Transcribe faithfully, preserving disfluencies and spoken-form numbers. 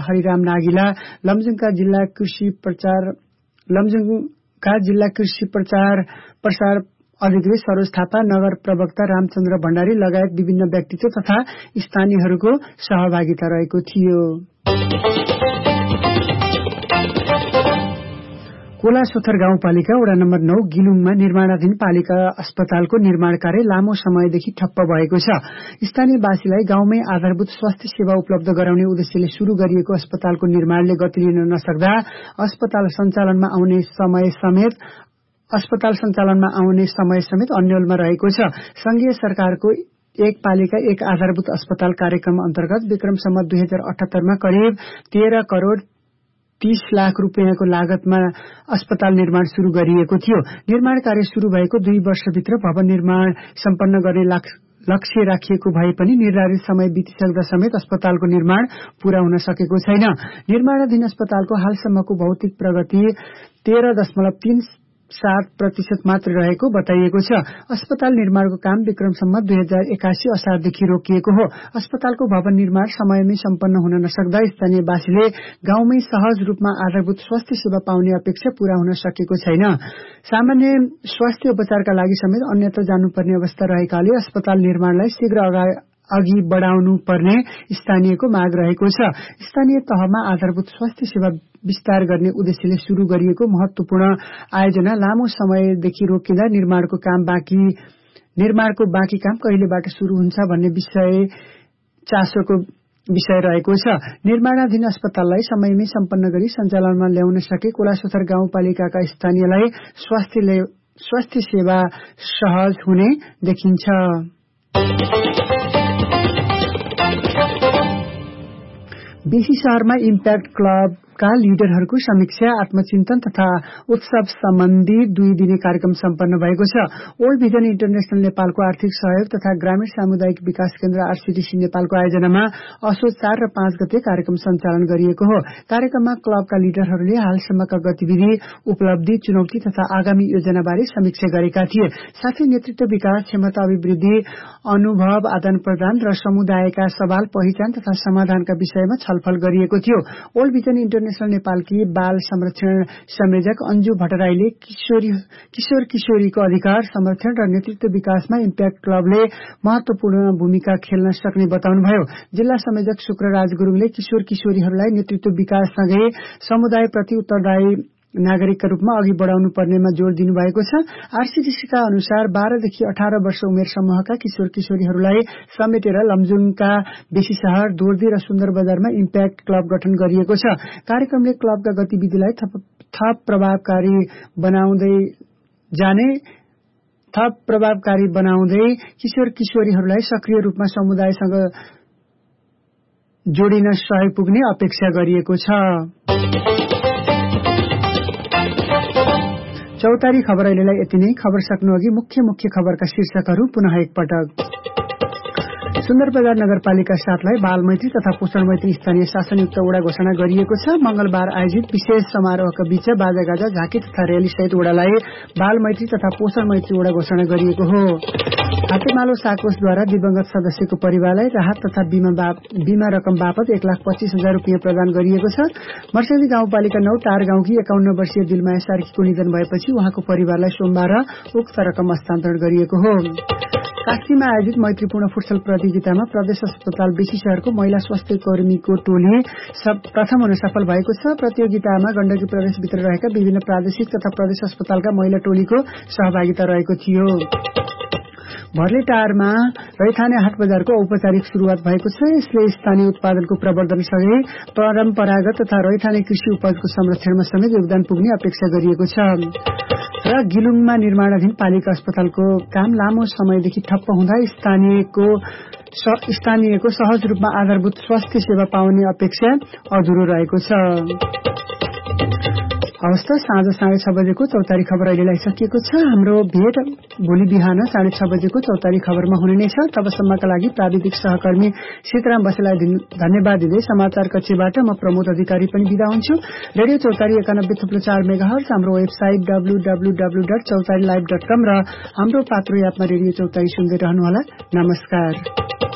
हरिराम नागिला, लमजुङका जिल्ला कृषि प्रचार लमजुङका जिल्ला कृषि प्रचार प्रसार अधिकृत सरोज थापा, नगर प्रवक्ता रामचन्द्र भण्डारी लगायत विभिन्न व्यक्तित्व तथा स्थानीयहरूको सहभागिता रहेको थियो। कोलासोथर गाउँपालिका वडा नम्बर नौ गिलुङमा निर्माणाधीन पालिका अस्पतालको निर्माण कार्य लामो समयदेखि ठप्प भएको छ। स्थानीयवासीलाई गाउँमै आधारभूत स्वास्थ्य सेवा उपलब्ध गराउने उद्देश्यले शुरू गरिएको अस्पतालको निर्माणले गति लिन नसक्दा अस्पताल सञ्चालनमा आउने समय समेत अस्पताल सञ्चालनमा आउने समय समेत अन्यलमा रहेको छ। संघीय सरकारको एक पालिका एक आधारभूत अस्पताल कार्यक्रम अन्तर्गत विक्रम सम्वत दुई हजार अठहत्तरमा करिब तेह्र करोड़ तीस लाख रुपियाँको लागतमा अस्पताल निर्माण शुरू गरिएको थियो। निर्माण कार्य शुरू भएको दुई वर्षभित्र भवन निर्माण सम्पन्न गर्ने लक्ष्य राखिएको भए पनि निर्धारित समय बितिसक्दा समेत अस्पतालको निर्माण पूरा हुन सकेको छैन। निर्माणाधीन अस्पतालको हालसम्मको भौतिक प्रगति तेह्र दशमलव तीन सात प्रतिशत मात्र रहेको बताइएको छ। अस्पताल निर्माणको काम विक्रम सम्वत दुई हजार एकासी असारदेखि रोकिएको हो। अस्पतालको भवन निर्माण समयमै सम्पन्न हुन नसक्दा स्थानीयवासीले गाउँमै सहज रूपमा आधारभूत स्वास्थ्य सेवा पाउने अपेक्षा पूरा हुन सकेको छैन। सामान्य स्वास्थ्य उपचारका लागि समेत अन्यत्र जानुपर्ने अवस्था रहेकाले अस्पताल निर्माणलाई शीघ्र अघि बढ़ाउनु पर्ने स्थानीयको माग रहेको छ। स्थानीय तहमा आधारभूत स्वास्थ्य सेवा विस्तार गर्ने उद्देश्यले शुरू गरिएको महत्वपूर्ण आयोजना लामो समयदेखि रोकिँदा निर्माणको काम बाँकी निर्माणको बाँकी काम कहिलेबाट शुरू हुन्छ भन्ने विषय चासोको विषय रहेको छ। निर्माणाधीन अस्पताललाई समयमै सम्पन्न गरी सञ्चालनमा ल्याउन सके कोलासोथर गाउँपालिकाका स्थानीयलाई स्वास्थ्य स्वास्थ्य सेवा सहज हुने देखिन्छ। बेसी शहरमा इम्प्याक्ट क्लबका लिडरहरूको समीक्षा आत्मचिन्तन तथा उत्सव सम्बन्धी दुई दिने कार्यक्रम सम्पन्न भएको छ। ओल्ड भिजन इन्टरनेशनल नेपालको आर्थिक सहयोग तथा ग्रामीण सामुदायिक विकास केन्द्र आरसीडीसी नेपालको आयोजनामा असोज चार र पाँच गते कार्यक्रम सञ्चालन गरिएको हो। कार्यक्रममा क्लबका लिडरहरूले हालसम्मका गतिविधि, उपलब्धि, चुनौती तथा आगामी योजनाबारे समीक्षा गरेका थिए। साथै नेतृत्व विकास, क्षमता अभिवृद्धि, अनुभव आदान प्रदान र समुदायका सवाल पहिचान तथा समाधानका विषयमा छलफल गरिएको थियो। ओल्ड भिजन इन्टरनेशनल नेपालकी बाल संरक्षण संयोजक अन्जु भट्टराईले किशोरी किशोर किशोरीको अधिकार संरक्षण र नेतृत्व विकासमा इम्प्याक्ट क्लबले महत्वपूर्ण भूमिका खेल्न सक्ने बताउनुभयो। जिल्ला संयोजक शुक्रराज गुरुङले किशोर किशोरीहरूलाई नेतृत्व विकाससँगै समुदायप्रति उत्तरदायी नागरिकका रूपमा अघि बढ़ाउनु पर्नेमा जोड़ दिनुभएको छ। आरसीडीसीका अनुसार बाह्रदेखि अठार वर्ष उमेर समूहका किशोर किशोरीहरूलाई समेटेर लमजुङका बेसी शहर, दोर्दी र सुन्दर बजारमा इम्प्याक्ट क्लब गठन गरिएको छ। कार्यक्रमले क्लबका गतिविधिलाई थप, थप प्रभावकारी बनाउँदै जाने थप प्रभावकारी बनाउँदै किशोर किशोरीहरूलाई सक्रिय रूपमा समुदायसँग जोडिन सहयोग पुग्ने अपेक्षा गरिएको छ। चौतारी खबर अहिलेलाई यति नै। खबर सक्नु अघि मुख्य मुख्य खबरका शीर्षकहरू पुनः एकपटक। सुन्दर बजार नगरपालिका सातलाई बाल मैत्री तथा पोषण मैत्री स्थानीय शासनयुक्त वडा घोषणा गरिएको छ। मंगलबार आयोजित विशेष समारोहका बीच बाजागाजा, झाँकी तथा रयाली सहित वडालाई बाल मैत्री तथा पोषण मैत्री वडा घोषणा गरिएको हो। हातेमालो साकोसद्वारा दिवंगत सदस्यको परिवारलाई राहत तथा बीमा रकम बापत एक लाख पच्चीस हजार रूपियाँ प्रदान गरिएको छ। मर्स्यादी गाउँपालिका नौ टार गाउँकी एकाउन्न वर्षीय दिलमाया सार्कीको निधन भएपछि उहाँको परिवारलाई सोमबार उक्त रकम हस्तान्तरण गरिएको हो। कास्कीमा आयोजित मैत्रीपूर्ण फुटसल प्रतियोगितामा प्रदेश अस्पताल बेसी शहरको महिला स्वास्थ्य कर्मीको टोली प्रथम हुन सफल भएको छ। प्रतियोगितामा गण्डकी प्रदेशभित्र रहेका विभिन्न प्रादेशिक तथा प्रदेश अस्पतालका महिला टोलीको सहभागिता रहेको थियो। भर्लेटारमा रैथाने हाट बजारको औपचारिक शुरूआत भएको छ। यसले स्थानीय उत्पादनको प्रवर्धनसँगै परम्परागत तथा रैथाने कृषि उपजको संरक्षणमा समेत योगदान पुग्ने अपेक्षा गरिएको छ। र गिलुङमा निर्माणाधीन पालिका अस्पतालको काम लामो समयदेखि ठप्प हुँदा स्थानीयको स्थानीयको सहज रूपमा आधारभूत स्वास्थ्य सेवा पाउने अपेक्षा अधुरो रहेको छ। अवस्था साँझ साढे छ बजेको चौतारी खबर अहिलेलाई सकिएको छ। हाम्रो भेट भोलि बिहान साढे छ बजेको चौतारी खबरमा हुने नै छ। तबसम्मका लागि प्राविधिक सहकर्मी सीताराम बसेलाई धन्यवाद दिँदै समाचार कक्षबाट म प्रमोद अधिकारी पनि बिदा हुन्छु। रेडियो चौतारी एकानब्बे थुप्रो चार मेगाहर्ज, हाम्रो website W W W dot चौतारी लाइभ डट कम र हाम्रो पात्रो एपमा रेडियो चौतारी सुन्दै रहनुहोला। नमस्कार।